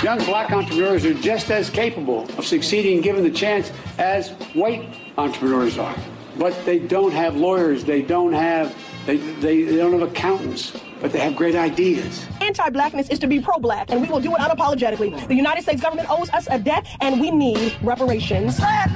Young black entrepreneurs are just as capable of succeeding given the chance as white entrepreneurs are. But they don't have lawyers, they don't have accountants, but they have great ideas. Anti-blackness is to be pro-black, and we will do it unapologetically. The United States government owes us a debt, and we need reparations.